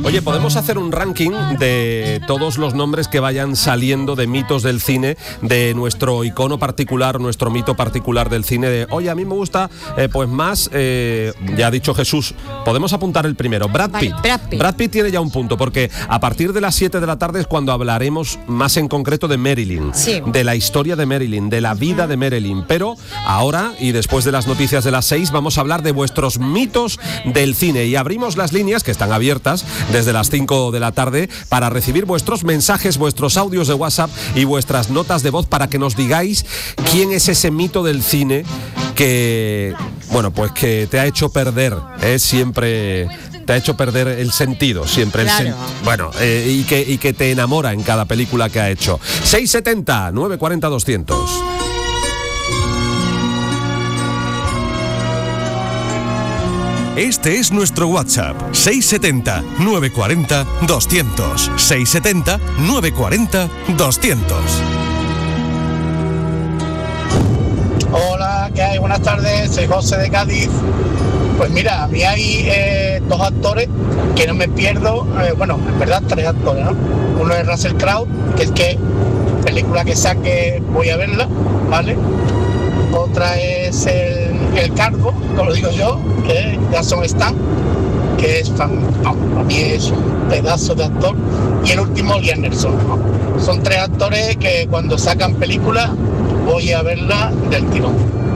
Oye, podemos hacer un ranking de todos los nombres que vayan saliendo de mitos del cine, de nuestro icono particular, nuestro mito particular del cine. Oye, a mí me gusta, pues más, ya ha dicho Jesús, podemos apuntar el primero, Brad Pitt. Brad Pitt tiene ya un punto, porque a partir de las 7 de la tarde es cuando hablaremos más en concreto de Marilyn, de la historia de Marilyn, de la vida de Marilyn. Pero ahora, y después de las noticias de las 6, vamos a hablar de vuestros mitos del cine. Y abrimos las líneas, que están abiertas desde las 5 de la tarde, para recibir vuestros mensajes, vuestros audios de WhatsApp y vuestras notas de voz para que nos digáis quién es ese mito del cine que, bueno, pues que te ha hecho perder, siempre... Te ha hecho perder el sentido, siempre. Claro. Y que te enamora en cada película que ha hecho. 670 940 200. Este es nuestro WhatsApp, 670 940 200. 670 940 200. Hola, ¿qué hay? Buenas tardes, soy José de Cádiz. Pues mira, a mí hay dos actores que no me pierdo, bueno, en verdad 3 actores, ¿no? Uno es Russell Crowe, que es que película que saque voy a verla, ¿vale? Otra es el Cargo, como lo digo yo, que es Jason Statham, que es para mí es un pedazo de actor. Y el último, Liam Neeson, ¿no? Son 3 actores que cuando sacan películas voy a verla del tirón.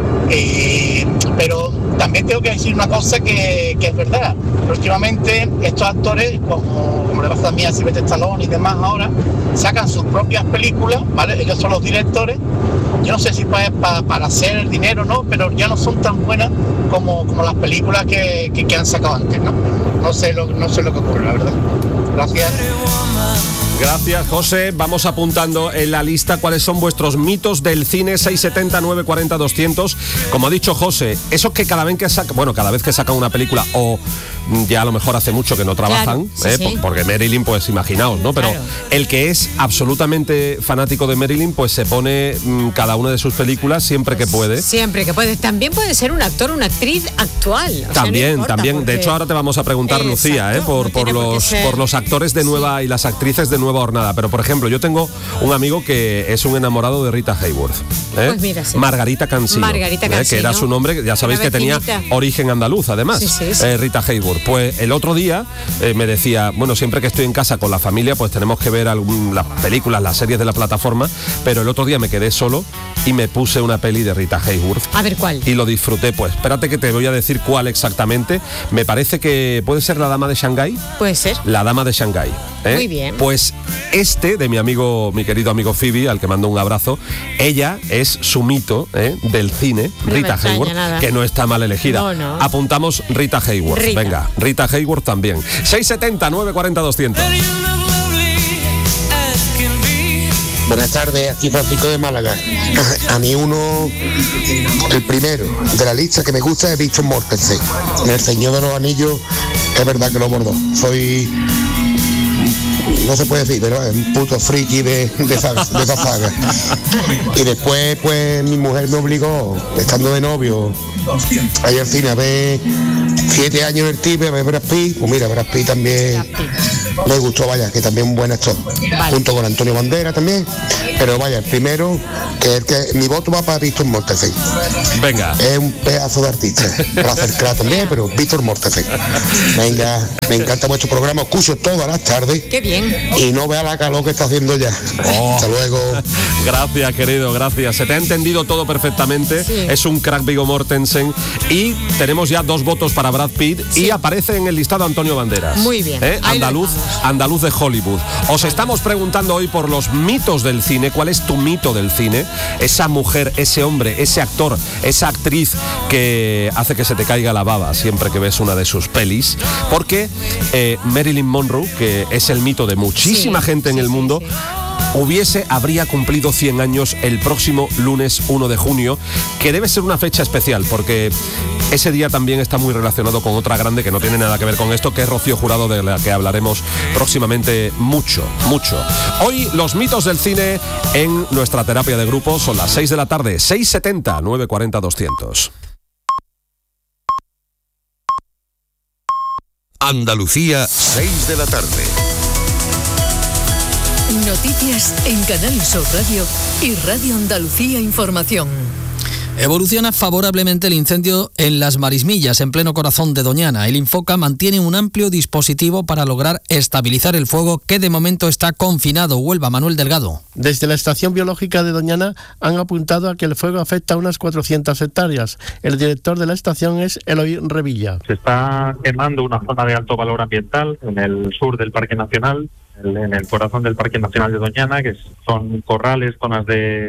Pero también tengo que decir una cosa que es verdad. Últimamente estos actores, como le pasa a mí a Sylvester Stallone y demás ahora, sacan sus propias películas, ¿vale? Ellos son los directores. Yo no sé si para hacer el dinero, ¿no? Pero ya no son tan buenas como las películas que han sacado antes, ¿no? No sé lo que ocurre, la verdad. Gracias. Gracias, José. Vamos apuntando en la lista cuáles son vuestros mitos del cine. 670 940 200. Como ha dicho José, esos que cada vez que sacan una película, o ya a lo mejor hace mucho que no trabajan, claro, sí. porque Marilyn, pues imaginaos, ¿no? Pero claro, el que es absolutamente fanático de Marilyn, pues se pone cada una de sus películas siempre que puede. Siempre que puede. También puede ser un actor, una actriz actual. O sea, También, no importa, también. porque... De hecho, ahora te vamos a preguntar, Lucía, por los actores de nueva y las actrices de nueva hornada. Pero, por ejemplo, yo tengo un amigo que es un enamorado de Rita Hayworth. Pues mira, sí. Margarita Cansino. Que era su nombre, ya sabéis que tenía origen andaluz, además. Sí. Rita Hayworth. Pues el otro día me decía, bueno, siempre que estoy en casa con la familia, pues tenemos que ver las películas, las series de la plataforma, pero el otro día me quedé solo y me puse una peli de Rita Hayworth. A ver, ¿cuál? Y lo disfruté. Pues espérate que te voy a decir cuál exactamente. Me parece que puede ser La Dama de Shanghái. Puede ser. La Dama de Shanghái. Muy bien. Pues de mi querido amigo Phoebe, al que mando un abrazo, ella es su mito del cine, No Rita Hayworth, que no está mal elegida. No. Apuntamos Rita Hayworth. Rita. Venga, Rita Hayworth también. 670 940 200. Buenas tardes, aquí Francisco de Málaga. A mí el primero de la lista que me gusta es Víctor Mortensen. En El Señor de los Anillos es verdad que lo bordó. Soy, no se puede decir, pero es un puto friki de esa saga. Y después, pues, mi mujer me obligó, estando de novio, a ir al cine a ver 7 años en el Tipe, a ver Brad Pitt. Pues mira, Brad Pitt también me gustó, vaya, que también un buen actor. Vale. Junto con Antonio Banderas también. Pero vaya, el primero, mi voto va para Víctor Mortensen. Venga. Es un pedazo de artista. Russell Crowe también, pero Víctor Mortensen. Venga, me encanta vuestro programa, escucho todas las tardes. Qué bien. Y no vea la calor que está haciendo ya. Hasta luego. Gracias, querido, gracias. Se te ha entendido todo perfectamente. Sí. Es un crack Viggo Mortensen. Y tenemos ya 2 votos para Brad Pitt. Sí. Y aparece en el listado Antonio Banderas. Muy bien. Andaluz de Hollywood. Os estamos preguntando hoy por los mitos del cine. ¿Cuál es tu mito del cine? Esa mujer, ese hombre, ese actor, esa actriz que hace que se te caiga la baba siempre que ves una de sus pelis. Porque Marilyn Monroe, que es el mito de muchísima gente en el mundo, habría cumplido 100 años el próximo lunes 1 de junio, que debe ser una fecha especial, porque ese día también está muy relacionado con otra grande que no tiene nada que ver con esto, que es Rocío Jurado, de la que hablaremos próximamente mucho. Hoy los mitos del cine en nuestra terapia de grupo son las 6 de la tarde, 670 940 200. Andalucía, 6 de la tarde. Noticias en Canal Sur Radio y Radio Andalucía Información. Evoluciona favorablemente el incendio en Las Marismillas, en pleno corazón de Doñana. El Infoca mantiene un amplio dispositivo para lograr estabilizar el fuego, que de momento está confinado. Huelva, Manuel Delgado. Desde la Estación Biológica de Doñana han apuntado a que el fuego afecta a unas 400 hectáreas. El director de la estación es Eloy Revilla. Se está quemando una zona de alto valor ambiental en el sur del Parque Nacional, en el corazón del Parque Nacional de Doñana, que son corrales, zonas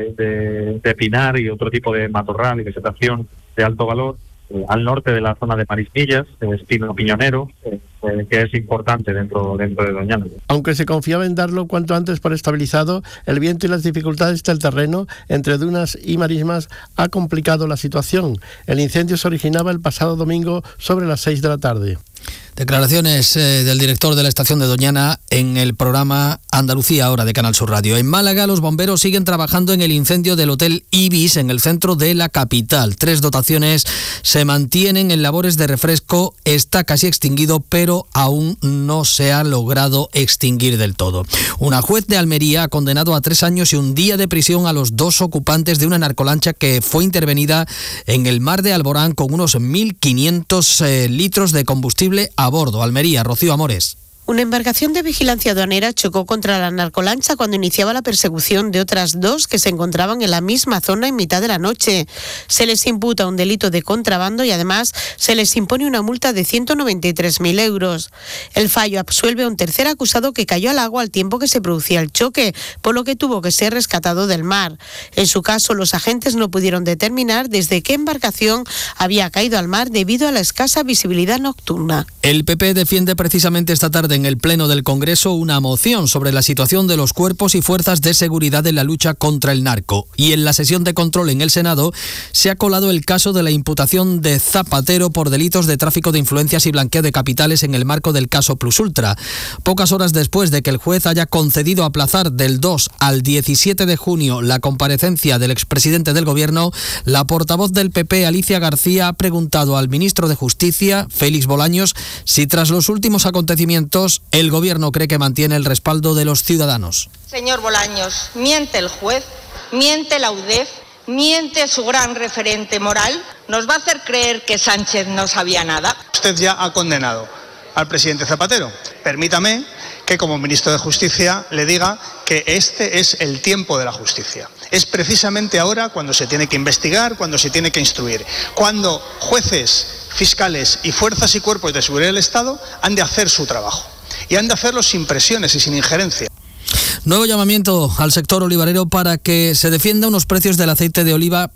de pinar y otro tipo de matorral y vegetación de alto valor, al norte de la zona de Marismillas, espino piñonero, que es importante dentro de Doñana. Aunque se confiaba en darlo cuanto antes por estabilizado, el viento y las dificultades del terreno entre dunas y marismas ha complicado la situación. El incendio se originaba el pasado domingo sobre las 6 de la tarde. Declaraciones del director de la estación de Doñana en el programa Andalucía Ahora de Canal Sur Radio. En Málaga, los bomberos siguen trabajando en el incendio del Hotel Ibis en el centro de la capital. 3 dotaciones se mantienen en labores de refresco. Está casi extinguido, pero aún no se ha logrado extinguir del todo. Una juez de Almería ha condenado a 3 años y 1 día de prisión a los 2 ocupantes de una narcolancha que fue intervenida en el mar de Alborán con unos 1.500 litros de combustible a bordo. Almería, Rocío Amores. Una embarcación de vigilancia aduanera chocó contra la narcolancha cuando iniciaba la persecución de otras 2 que se encontraban en la misma zona en mitad de la noche. Se les imputa un delito de contrabando y además se les impone una multa de 193.000 euros. El fallo absuelve a un tercer acusado que cayó al agua al tiempo que se producía el choque, por lo que tuvo que ser rescatado del mar. En su caso, los agentes no pudieron determinar desde qué embarcación había caído al mar debido a la escasa visibilidad nocturna. El PP defiende precisamente esta tarde en el Pleno del Congreso una moción sobre la situación de los cuerpos y fuerzas de seguridad en la lucha contra el narco. Y en la sesión de control en el Senado se ha colado el caso de la imputación de Zapatero por delitos de tráfico de influencias y blanqueo de capitales en el marco del caso Plus Ultra. Pocas horas después de que el juez haya concedido aplazar del 2 al 17 de junio la comparecencia del expresidente del Gobierno, la portavoz del PP, Alicia García, ha preguntado al ministro de Justicia, Félix Bolaños, si tras los últimos acontecimientos el Gobierno cree que mantiene el respaldo de los ciudadanos. Señor Bolaños, miente el juez, miente la UDEF, miente su gran referente moral. ¿Nos va a hacer creer que Sánchez no sabía nada? Usted ya ha condenado al presidente Zapatero. Permítame que como ministro de Justicia le diga que este es el tiempo de la justicia. Es precisamente ahora cuando se tiene que investigar, cuando se tiene que instruir, cuando jueces, fiscales y fuerzas y cuerpos de seguridad del Estado han de hacer su trabajo. Y han de hacerlo sin presiones y sin injerencia. Nuevo llamamiento al sector olivarero para que se defienda unos precios del aceite de oliva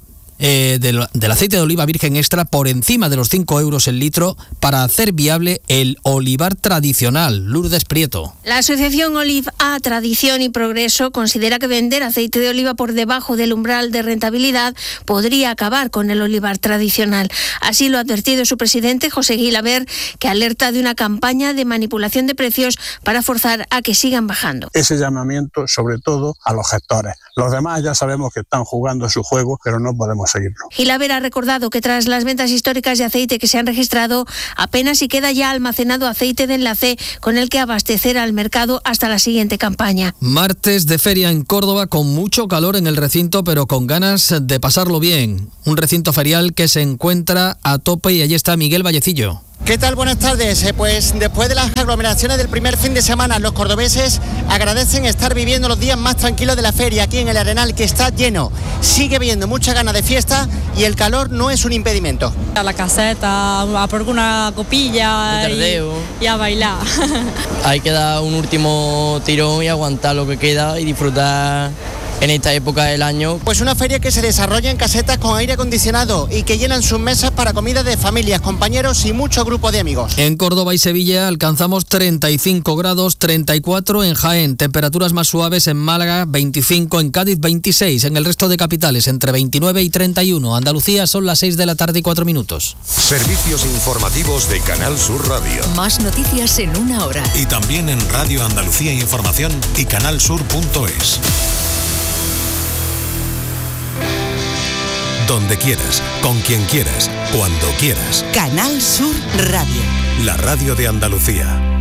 del aceite de oliva virgen extra por encima de los 5 euros el litro para hacer viable el olivar tradicional. Lourdes Prieto. La asociación Olive A Tradición y Progreso considera que vender aceite de oliva por debajo del umbral de rentabilidad podría acabar con el olivar tradicional. Así lo ha advertido su presidente, José Guilaber, que alerta de una campaña de manipulación de precios para forzar a que sigan bajando. Ese llamamiento sobre todo a los gestores. Los demás ya sabemos que están jugando su juego, pero no podemos seguirlo. Gilaber ha recordado que tras las ventas históricas de aceite que se han registrado, apenas si queda ya almacenado aceite de enlace con el que abastecer al mercado hasta la siguiente campaña. Martes de feria en Córdoba con mucho calor en el recinto, pero con ganas de pasarlo bien. Un recinto ferial que se encuentra a tope y allí está Miguel Vallecillo. ¿Qué tal? Buenas tardes. Pues después de las aglomeraciones del primer fin de semana, los cordobeses agradecen estar viviendo los días más tranquilos de la feria aquí en el Arenal, que está lleno. Sigue habiendo mucha ganas de fiesta y el calor no es un impedimento. A la caseta, a por una copilla y a bailar. Hay que dar un último tirón y aguantar lo que queda y disfrutar en esta época del año. Pues una feria que se desarrolla en casetas con aire acondicionado y que llenan sus mesas para comida de familias, compañeros y mucho grupo de amigos. En Córdoba y Sevilla alcanzamos 35 grados, 34 en Jaén, temperaturas más suaves en Málaga, 25 en Cádiz, 26 en el resto de capitales, entre 29 y 31. Andalucía son las 6 de la tarde y 4 minutos. Servicios informativos de Canal Sur Radio. Más noticias en una hora. Y también en Radio Andalucía Información y canalsur.es. Donde quieras, con quien quieras, cuando quieras. Canal Sur Radio. la radio de Andalucía.